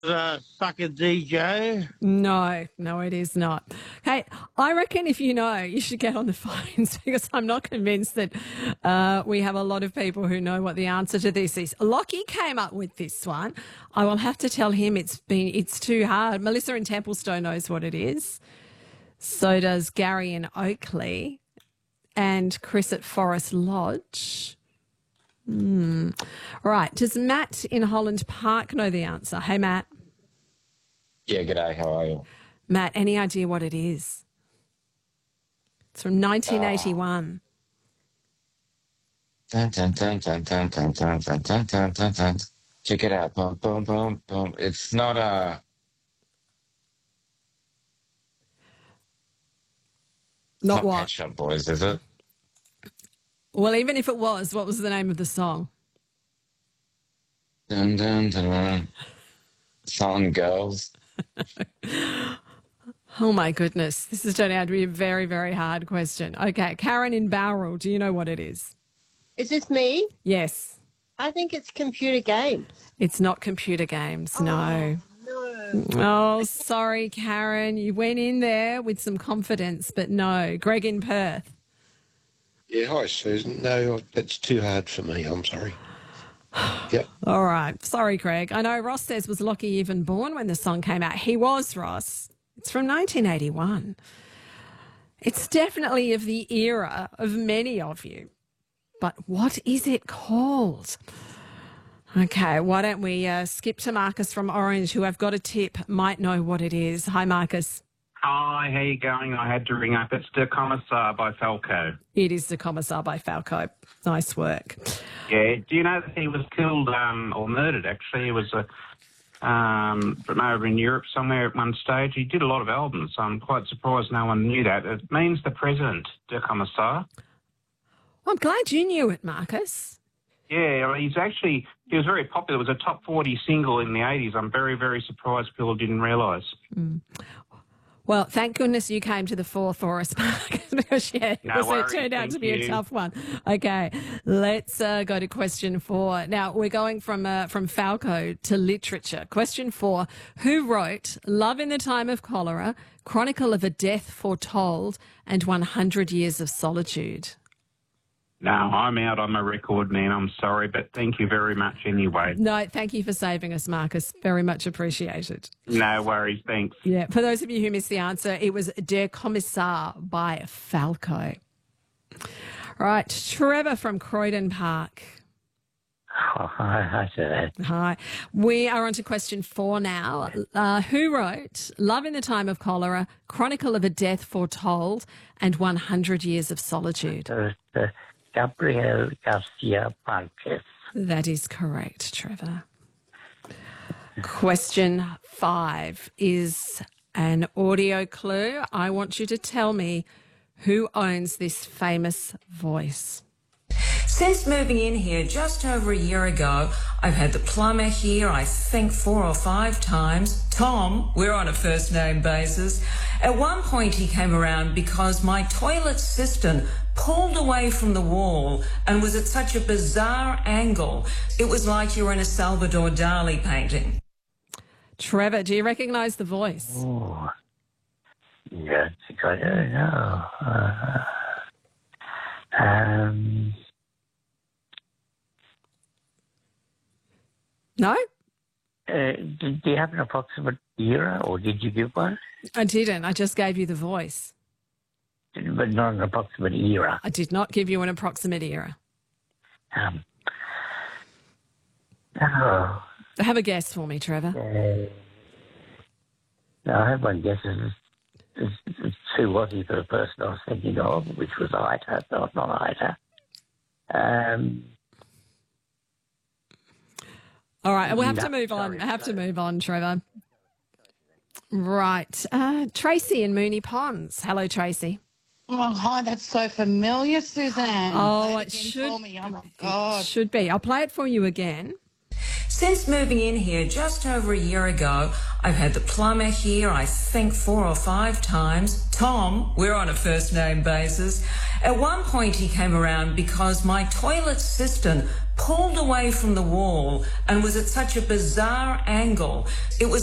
Sucker DJ. No, it is not. Hey, I reckon if you know, you should get on the phones because I'm not convinced that we have a lot of people who know what the answer to this is. Lockie came up with this one. I will have to tell him it's too hard. Melissa in Templestowe knows what it is. So does Gary in Oakley and Chris at Forest Lodge. Right. Does Matt in Holland Park know the answer? Hey, Matt. Yeah, g'day. How are you? Matt, any idea what it is? It's from 1981. Dun, dun, dun, dun, dun, dun, dun, dun, dun, dun, dun, dun. Check it out. Boom, boom, boom, boom. It's not Not what? Pet Shop Boys, is it? Well, even if it was, what was the name of the song? Dun, dun, dun, dun. Song Girls. Oh, my goodness. This is turning out to be a very, very hard question. Okay, Karen in Bowral, do you know what it is? Is this me? Yes. I think it's computer games. It's not computer games, no. No. Oh, sorry, Karen. You went in there with some confidence, but no. Greg in Perth. Yeah, hi, Susan. No, that's too hard for me. I'm sorry. Yep. All right. Sorry, Greg. I know Ross says, was Lockie even born when the song came out? He was, Ross. It's from 1981. It's definitely of the era of many of you. But what is it called? Okay, why don't we skip to Marcus from Orange, who I've got a tip, might know what it is. Hi, Marcus. Hi, how you going? I had to ring up. It's Der Kommissar by Falco. It is Der Kommissar by Falco. Nice work. Yeah, do you know that he was killed or murdered, actually? He was from over in Europe somewhere at one stage. He did a lot of albums, so I'm quite surprised no one knew that. It means the president, Der Kommissar. I'm glad you knew it, Marcus. Yeah, he was very popular. It was a top 40 single in the 80s. I'm very, very surprised people didn't realise. Well, thank goodness you came to the fore for us, Marcus, because, No worries, it turned out to be thank a you. tough one. Okay, let's go to question 4. Now, we're going from Falco to literature. Question 4, who wrote Love in the Time of Cholera, Chronicle of a Death Foretold, and 100 Years of Solitude? No, I'm out on my record, man. I'm sorry, but thank you very much anyway. No, thank you for saving us, Marcus. Very much appreciated. No worries, thanks. Yeah, for those of you who missed the answer, it was Der Kommissar by Falco. Right, Trevor from Croydon Park. Oh, hi, sir. Hi. We are on to question 4 now. Who wrote Love in the Time of Cholera, Chronicle of a Death Foretold, and 100 Years of Solitude? Gabriel Garcia Marquez. That is correct, Trevor. Question 5 is an audio clue. I want you to tell me who owns this famous voice. Since moving in here just over a year ago, I've had the plumber here, I think 4 or 5 times. Tom, we're on a first name basis. At one point he came around because my toilet cistern pulled away from the wall and was at such a bizarre angle. It was like you were in a Salvador Dali painting. Trevor, do you recognise the voice? Oh, yeah, I don't know. No? Do you have an approximate era, or did you give one? I didn't. I just gave you the voice. But not an approximate era. I did not give you an approximate era. Oh, Have a guess for me, Trevor. no, I have one guess. It's who was he for the person I was thinking of, which was Ita, not Ita. All right, we'll have to No, move on. sorry, I have to sorry. move on, Trevor. Right. Tracy in Moonee Ponds. Hello, Tracy. Oh, hi, that's so familiar, Suzanne. Oh, Play it again should- for me. Oh, my God. Should be. I'll play it for you again. Since moving in here just over a year ago, I've had the plumber here, I think 4 or 5 times. Tom, we're on a first name basis. At one point he came around because my toilet cistern pulled away from the wall and was at such a bizarre angle. It was